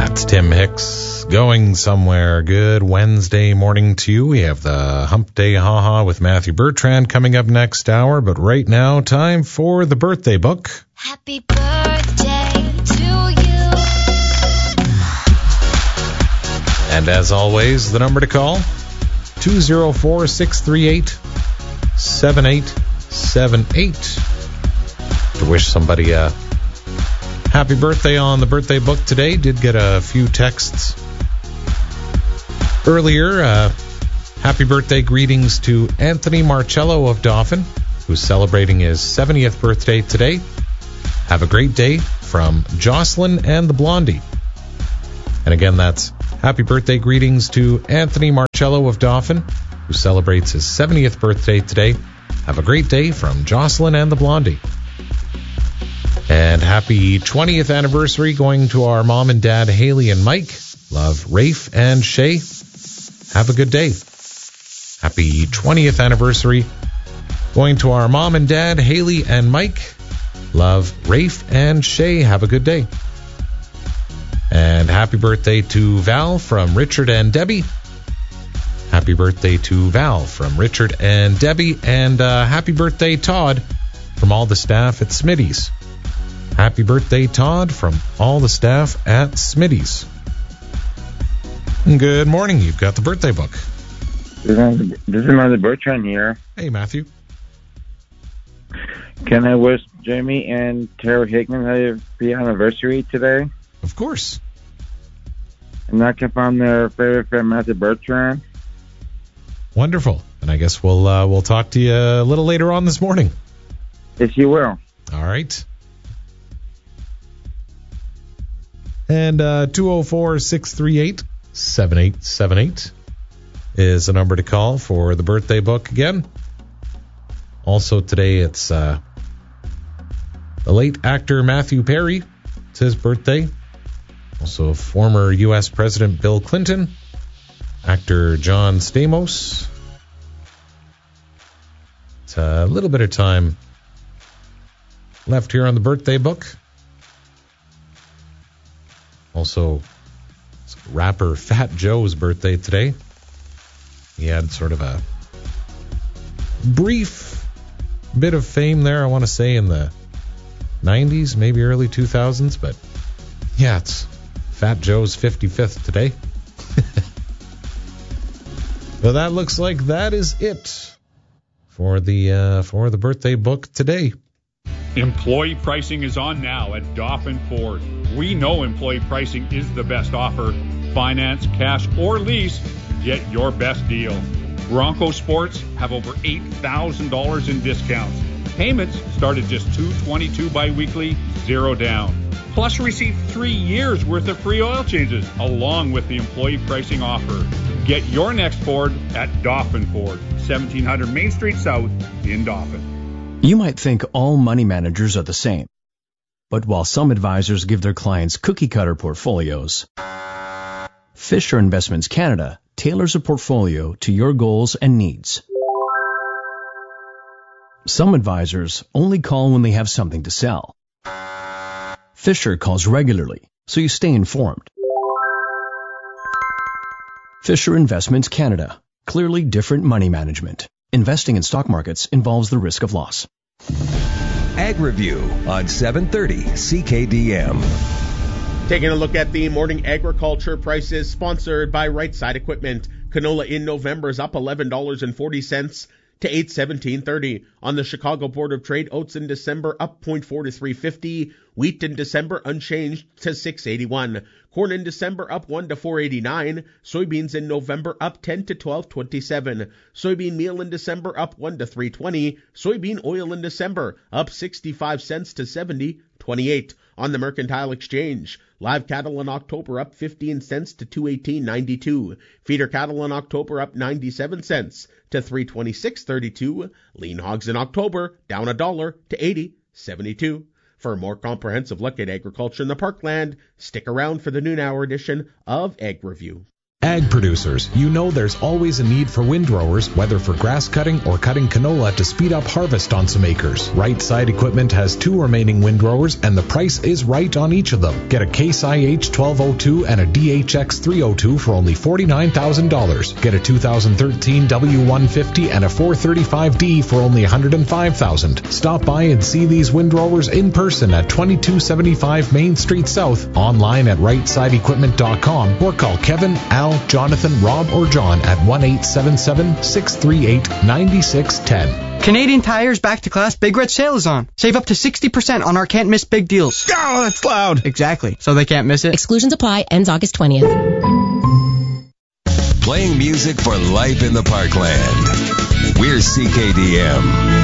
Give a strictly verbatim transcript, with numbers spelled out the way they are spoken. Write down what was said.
That's Tim Hicks going somewhere. Good Wednesday morning to you. We have the Hump Day Ha-Ha with Matthew Bertrand coming up next hour. But right now, time for the birthday book. Happy birthday to you. And as always, the number to call, two oh four, six three eight, seven eight seven eight. To wish somebody a happy birthday on the birthday book today. Did get a few texts earlier. Uh, happy birthday greetings to Anthony Marcello of Dauphin, who's celebrating his seventieth birthday today. Have a great day from Jocelyn and the Blondie. And again, that's happy birthday greetings to Anthony Marcello of Dauphin, who celebrates his seventieth birthday today. Have a great day from Jocelyn and the Blondie. And happy twentieth anniversary going to our mom and dad, Haley and Mike. Love, Rafe and Shay. Have a good day. Happy twentieth anniversary going to our mom and dad, Haley and Mike. Love, Rafe and Shay. Have a good day. And happy birthday to Val from Richard and Debbie. Happy birthday to Val from Richard and Debbie. And uh, happy birthday, Todd, from all the staff at Smitty's. Happy birthday, Todd, from all the staff at Smitty's. Good morning. You've got the birthday book. This is Matthew Bertrand here. Hey, Matthew. Can I wish Jamie and Tara Hickman a happy anniversary today? Of course. And that kept on their favorite friend, Matthew Bertrand. Wonderful. And I guess we'll uh, we'll talk to you a little later on this morning. Yes, you will. All right. And uh, two oh four, six three eight, seven eight seven eight is the number to call for the birthday book again. Also today it's uh, the late actor Matthew Perry. It's his birthday. Also former U S President Bill Clinton. Actor John Stamos. It's a little bit of time left here on the birthday book. Also, rapper Fat Joe's birthday today. He had sort of a brief bit of fame there, I want to say, in the nineties, maybe early two thousands. But, yeah, it's Fat Joe's fifty-fifth today. Well, that looks like that is it for the uh, for the birthday book today. Employee pricing is on now at Dauphin Ford. We know employee pricing is the best offer. Finance, cash, or lease, get your best deal. Bronco Sports have over eight thousand dollars in discounts. Payments start at just two hundred twenty-two dollars biweekly, zero down. Plus receive three years worth of free oil changes along with the employee pricing offer. Get your next Ford at Dauphin Ford, seventeen hundred Main Street South in Dauphin. You might think all money managers are the same. But while some advisors give their clients cookie-cutter portfolios, Fisher Investments Canada tailors a portfolio to your goals and needs. Some advisors only call when they have something to sell. Fisher calls regularly, so you stay informed. Fisher Investments Canada. Clearly different money management. Investing in stock markets involves the risk of loss. Ag Review on seven thirty C K D M. Taking a look at the morning agriculture prices sponsored by Right Side Equipment. Canola in November is up eleven dollars and forty cents to eight seventeen thirty. On the Chicago Board of Trade, oats in December up zero point four to three fifty. Wheat in December unchanged to six eighty-one. Corn in December up one to four eighty-nine. Soybeans in November up ten to twelve twenty-seven. Soybean meal in December up one to three twenty. Soybean oil in December up sixty-five cents to seventy twenty-eight. On the Mercantile Exchange, live cattle in October up fifteen cents to two eighteen ninety-two. Feeder cattle in October up ninety-seven cents to three twenty-six thirty-two. Lean hogs in October down a dollar to eighty seventy-two. For a more comprehensive look at agriculture in the Parkland, stick around for the noon hour edition of Ag Review. Ag producers, you know there's always a need for windrowers, whether for grass cutting or cutting canola to speed up harvest on some acres. Right Side Equipment has two remaining windrowers, and the price is right on each of them. Get a Case I H twelve oh two and a D H X three oh two for only forty-nine thousand dollars. Get a two thousand thirteen W one fifty and a four thirty-five D for only one hundred five thousand dollars. Stop by and see these windrowers in person at twenty-two seventy-five Main Street South, online at right side equipment dot com, or call Kevin, Al, Jonathan, Rob, or John at one eight seven seven, six three eight, nine six one zero. Canadian Tire's Back to Class Big Red Sale is on. Save up to sixty percent on our can't miss big deals. Oh, that's loud. Exactly. So they can't miss it. Exclusions apply. Ends August twentieth. Playing music for life in the Parkland. We're C K D M.